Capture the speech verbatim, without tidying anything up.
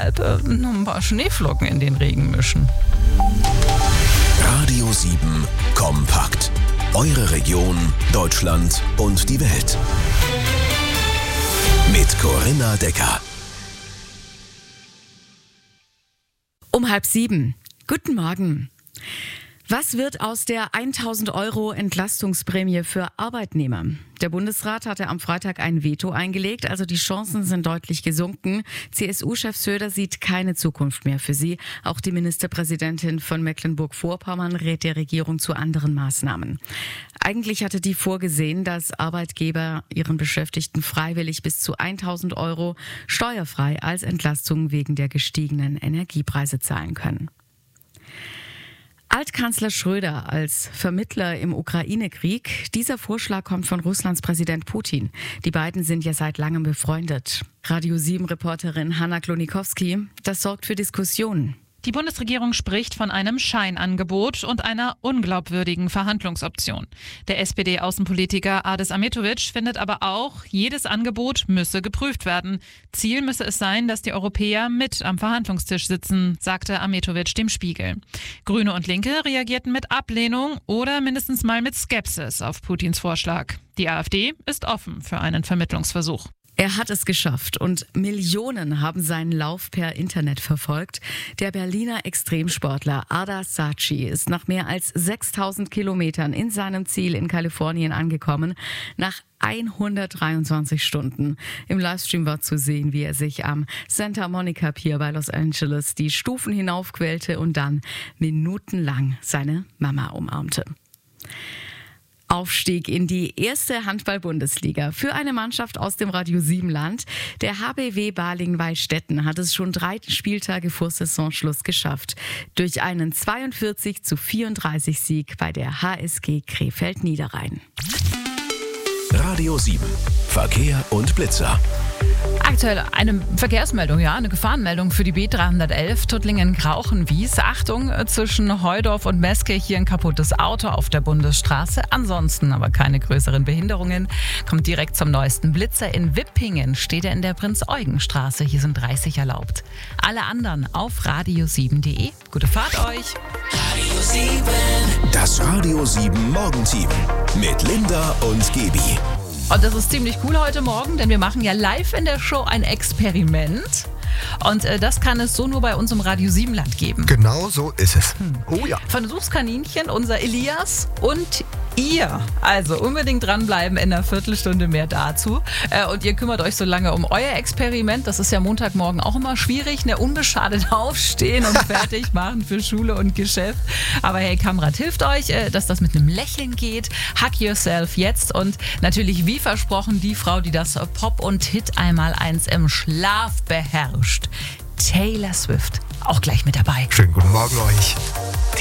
deshalb äh, noch ein paar Schneeflocken in den Regen mischen. Radio sieben Kompakt. Eure Region, Deutschland und die Welt. Mit Corinna Decker. Um halb sieben. Guten Morgen. Was wird aus der tausend Euro Entlastungsprämie für Arbeitnehmer? Der Bundesrat hatte am Freitag ein Veto eingelegt, also die Chancen sind deutlich gesunken. C S U-Chef Söder sieht keine Zukunft mehr für sie. Auch die Ministerpräsidentin von Mecklenburg-Vorpommern rät der Regierung zu anderen Maßnahmen. Eigentlich hatte die vorgesehen, dass Arbeitgeber ihren Beschäftigten freiwillig bis zu tausend Euro steuerfrei als Entlastung wegen der gestiegenen Energiepreise zahlen können. Altkanzler Schröder als Vermittler im Ukraine-Krieg. Dieser Vorschlag kommt von Russlands Präsident Putin. Die beiden sind ja seit langem befreundet. Radio sieben-Reporterin Hanna Klonikowski, das sorgt für Diskussionen. Die Bundesregierung spricht von einem Scheinangebot und einer unglaubwürdigen Verhandlungsoption. Der S P D-Außenpolitiker Adis Ahmetovic findet aber auch, jedes Angebot müsse geprüft werden. Ziel müsse es sein, dass die Europäer mit am Verhandlungstisch sitzen, sagte Ahmetovic dem Spiegel. Grüne und Linke reagierten mit Ablehnung oder mindestens mal mit Skepsis auf Putins Vorschlag. Die AfD ist offen für einen Vermittlungsversuch. Er hat es geschafft und Millionen haben seinen Lauf per Internet verfolgt. Der Berliner Extremsportler Arda Saatchi ist nach mehr als sechstausend Kilometern in seinem Ziel in Kalifornien angekommen, nach hundertdreiundzwanzig Stunden. Im Livestream war zu sehen, wie er sich am Santa Monica Pier bei Los Angeles die Stufen hinaufquälte und dann minutenlang seine Mama umarmte. Aufstieg in die erste Handball-Bundesliga für eine Mannschaft aus dem Radio sieben Land. Der H B W Balingen-Wallstätten hat es schon drei Spieltage vor Saisonschluss geschafft. Durch einen zweiundvierzig zu vierunddreißig Sieg bei der H S G Krefeld-Niederrhein. Radio sieben. Verkehr und Blitzer. Aktuell eine Verkehrsmeldung, ja, eine Gefahrenmeldung für die B dreihundertelf Tuttlingen-Grauchenwies. Achtung, zwischen Heudorf und Meske hier ein kaputtes Auto auf der Bundesstraße. Ansonsten aber keine größeren Behinderungen. Kommt direkt zum neuesten Blitzer. In Wippingen steht er in der Prinz-Eugen-Straße. Hier sind dreißig erlaubt. Alle anderen auf radio sieben punkt de. Gute Fahrt euch. Radio sieben. Das Radio sieben Morgenteam mit Linda und Gebi. Und das ist ziemlich cool heute Morgen, denn wir machen ja live in der Show ein Experiment. Und äh, das kann es so nur bei uns im Radio sieben Land geben. Genau so ist es. Hm. Oh ja. Versuchskaninchen, unser Elias und ihr. Also unbedingt dranbleiben, in einer Viertelstunde mehr dazu. Äh, und ihr kümmert euch so lange um euer Experiment. Das ist ja Montagmorgen auch immer schwierig. Ne? Unbeschadet aufstehen und fertig machen für Schule und Geschäft. Aber hey, Kamrat hilft euch, äh, dass das mit einem Lächeln geht. Hug yourself jetzt. Und natürlich, wie versprochen, die Frau, die das Pop und Hit einmal eins im Schlaf beherrscht. Taylor Swift. Auch gleich mit dabei. Schönen guten Morgen euch.